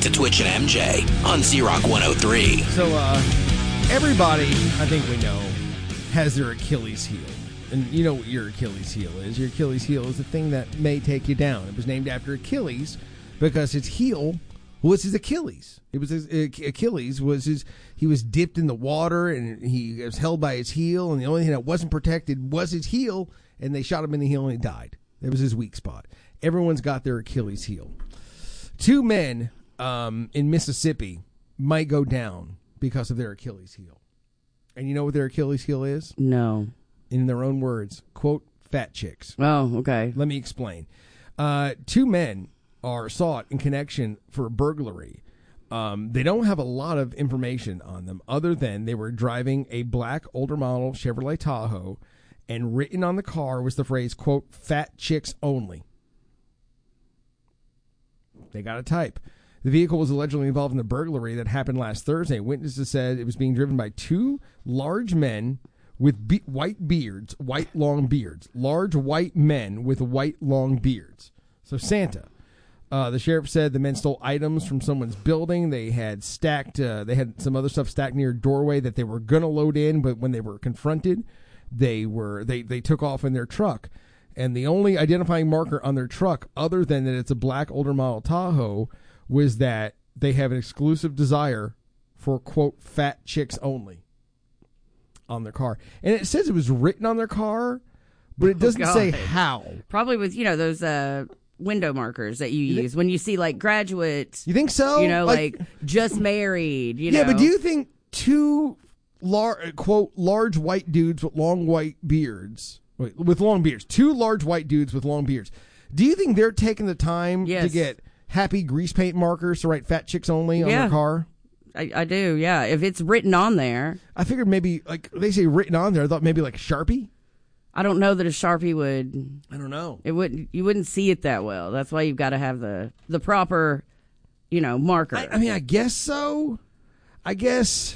to Twitch and MJ on Z-Rock 103. So, everybody, I think we know, has their Achilles heel. And you know what your Achilles heel is. Your Achilles heel is the thing that may take you down. It was named after Achilles because his heel was his Achilles. It was his Achilles was his. He was dipped in the water and he was held by his heel, and the only thing that wasn't protected was his heel. And they shot him in the heel and he died. That was his weak spot. Everyone's got their Achilles heel. Two men in Mississippi might go down because of their Achilles heel. And you know what their Achilles heel is? No. In their own words, quote, fat chicks. Oh, okay. Let me explain. Two men are sought in connection for a burglary. They don't have a lot of information on them other than they were driving a black older model Chevrolet Tahoe, and written on the car was the phrase, quote, fat chicks only. They got a type. The vehicle was allegedly involved in the burglary that happened last Thursday. Witnesses said it was being driven by two large men with white beards, white long beards. Large white men with white long beards. So Santa. The sheriff said the men stole items from someone's building. They had they had some other stuff stacked near a doorway that they were going to load in, but when they were confronted, they took off in their truck. And the only identifying marker on their truck, other than that it's a black older model Tahoe, was that they have an exclusive desire for, quote, fat chicks only on their car. And it says it was written on their car, but it doesn't say how. Probably with, those window markers that you use when you see, like, graduates. You think so? Like just married, Yeah, but do you think two, quote, large white dudes with long white beards, with long beards, two large white dudes with long beards, do you think they're taking the time to get happy grease paint markers to write fat chicks only on their car? I do, yeah. If it's written on there. I figured maybe, like, they say written on there. I thought maybe like Sharpie. I don't know that a Sharpie would. I don't know. You wouldn't see it that well. That's why you've got to have the proper, marker. I mean, I guess so. I guess.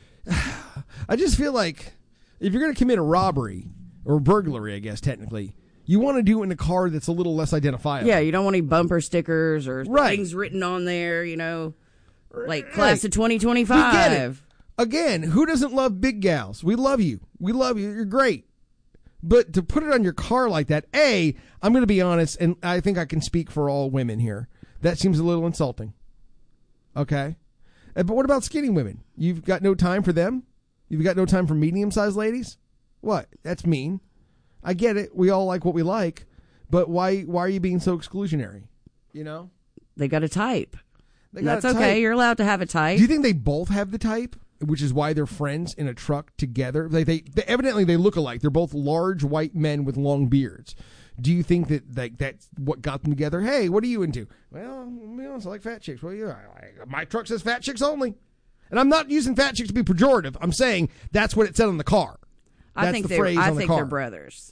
I just feel like if you're going to commit a robbery or burglary, I guess technically, you want to do it in a car that's a little less identifiable. Yeah, you don't want any bumper stickers or things written on there, like class of 2025. We get it. Again, who doesn't love big gals? We love you. We love you. You're great. But to put it on your car like that, I'm going to be honest, and I think I can speak for all women here. That seems a little insulting. Okay? But what about skinny women? You've got no time for them? You've got no time for medium-sized ladies? What? That's mean. I get it. We all like what we like. But why are you being so exclusionary? They got a type. That's a type. Okay. You're allowed to have a type. Do you think they both have the type? Which is why they're friends in a truck together. They evidently they look alike. They're both large white men with long beards. Do you think that that's what got them together? Hey, what are you into? Well, I like fat chicks. Well, my truck says fat chicks only. And I'm not using fat chicks to be pejorative. I'm saying that's what it said on the car. I think they're brothers.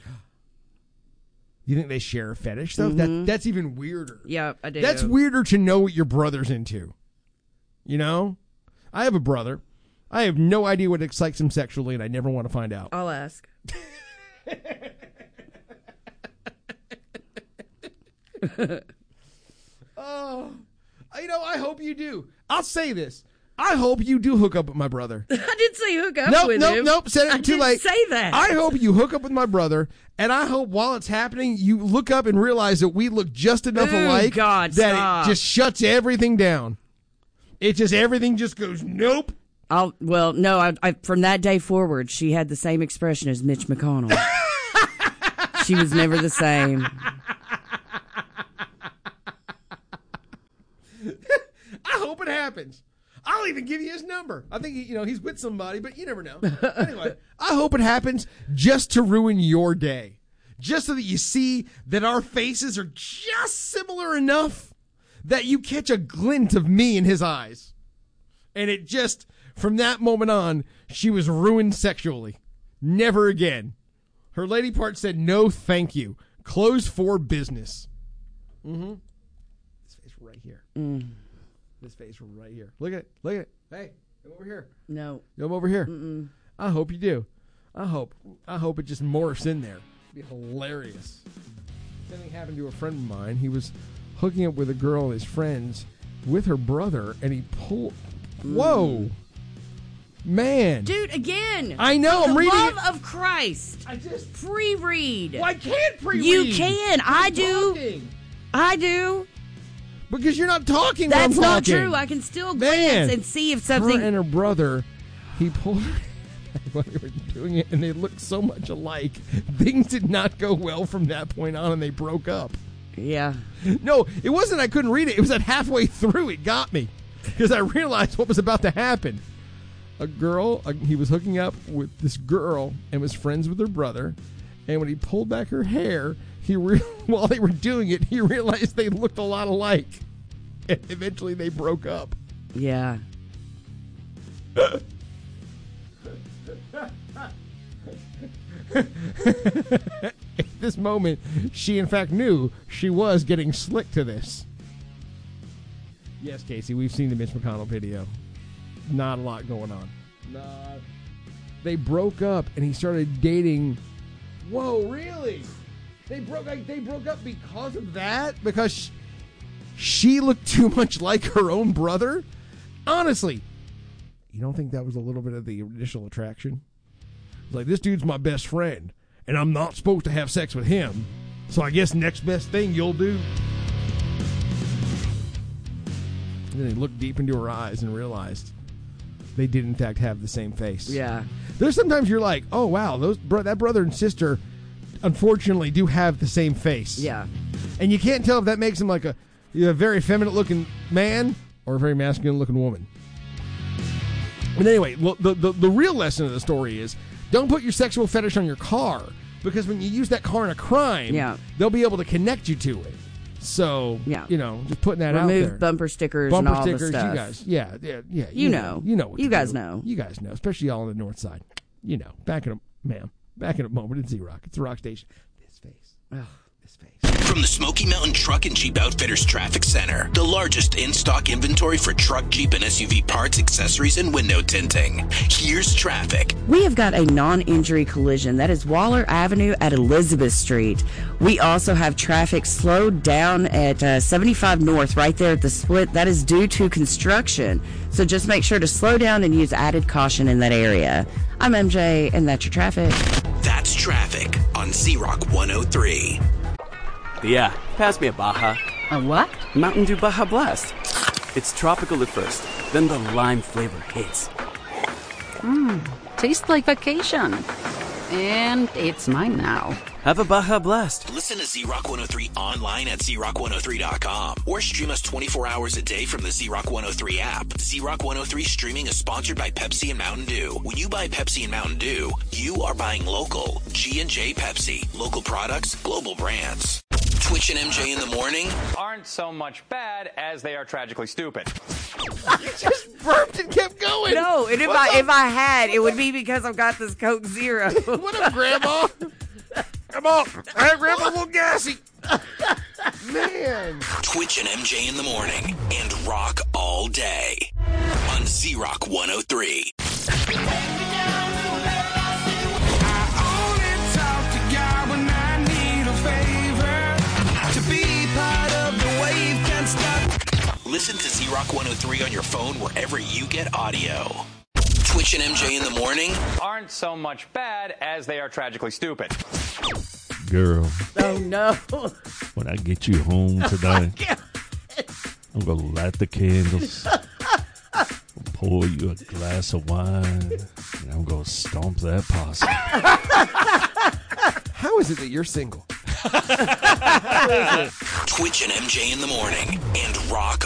You think they share a fetish though? Mm-hmm. That's even weirder. Yeah, I do. That's weirder to know what your brother's into. I have a brother. I have no idea what excites him sexually, and I never want to find out. I'll ask. I hope you do. I'll say this. I hope you do hook up with my brother. I didn't say hook up with him. Nope. Said it too late. I didn't say that. I hope you hook up with my brother, and I hope while it's happening, you look up and realize that we look just enough alike that stop. it just shuts everything down. Everything just goes, nope. No, I from that day forward, she had the same expression as Mitch McConnell. She was never the same. I hope it happens. I'll even give you his number. I think he's with somebody, but you never know. Anyway, I hope it happens just to ruin your day. Just so that you see that our faces are just similar enough that you catch a glint of me in his eyes. And it just, from that moment on, she was ruined sexually. Never again. Her lady part said, no, thank you. Closed for business. Mm-hmm. This face right here. This face right here. Look at it. Hey, come over here. No. Come over here. Mm-mm. I hope you do. I hope it just morphs in there. It'd be hilarious. Something happened to a friend of mine. He was hooking up with a girl and his friends, with her brother, and he pulled. Whoa, man, Dude, again. I know. I'm reading. Love of Christ. I just. Pre-read. Well, I can't pre-read. You can. I do. Talking. I do. Because you're not talking. That's when I'm not talking. true. I can still glance and see if something. Her and her brother, he pulled her while they were doing it, and they looked so much alike. Things did not go well from that point on, and they broke up. Yeah. No, it wasn't I couldn't read it. It was that halfway through it got me. Because I realized what was about to happen. A girl, he was hooking up with this girl and was friends with her brother. And when he pulled back her hair, while they were doing it, he realized they looked a lot alike. And eventually they broke up. Yeah. At this moment, she in fact knew she was getting slick to this. Yes, Casey, we've seen the Mitch McConnell video. Not a lot going on. They broke up, and he started dating. Whoa, really? They broke up because of that? Because she looked too much like her own brother? Honestly, you don't think that was a little bit of the initial attraction? It's like, this dude's my best friend, and I'm not supposed to have sex with him, so I guess next best thing you'll do. And then he looked deep into her eyes and realized they did, in fact, have the same face. Yeah. There's sometimes you're like, oh, wow, that brother and sister, unfortunately, do have the same face. Yeah. And you can't tell if that makes him like a very feminine-looking man or a very masculine-looking woman. But anyway, well, the real lesson of the story is don't put your sexual fetish on your car, because when you use that car in a crime, they'll be able to connect you to it. So, just putting that out there. Remove bumper stickers and all the stuff. You guys. Yeah. You know. You know what You to guys do. know. You guys know, especially y'all on the north side. You know. Back in a moment at Z-Rock. It's the Rock Station. This face. Ugh. This face. From the Smoky Mountain Truck and Jeep Outfitters Traffic Center, the largest in-stock inventory for truck, Jeep, and SUV parts, accessories, and window tinting. Here's traffic. We have got a non-injury collision. That is Waller Avenue at Elizabeth Street. We also have traffic slowed down at 75 North right there at the split. That is due to construction. So just make sure to slow down and use added caution in that area. I'm MJ, and that's your traffic. That's traffic on Z-Rock 103. Yeah, pass me a Baja. A what? Mountain Dew Baja Blast. It's tropical at first, then the lime flavor hits. Tastes like vacation. And it's mine now. Have a Baja Blast. Listen to Z-Rock 103 online at ZRock103.com or stream us 24 hours a day from the Z-Rock 103 app. Z-Rock 103 streaming is sponsored by Pepsi and Mountain Dew. When you buy Pepsi and Mountain Dew, you are buying local. G&J Pepsi. Local products, global brands. Twitch and MJ in the morning aren't so much bad as they are tragically stupid. You just burped and kept going. No, and if I had, it would be because I've got this Coke Zero. What up, Grandma? Come on. Hey, Grandma, a little gassy. Man. Twitch and MJ in the morning and rock all day on Z-Rock 103. Listen to Z-Rock 103 on your phone wherever you get audio. Twitch and MJ in the morning aren't so much bad as they are tragically stupid. Girl. Oh, no. When I get you home tonight, I'm going to light the candles, pour you a glass of wine, and I'm going to stomp that possum. How is it that you're single? Twitch and MJ in the morning and rock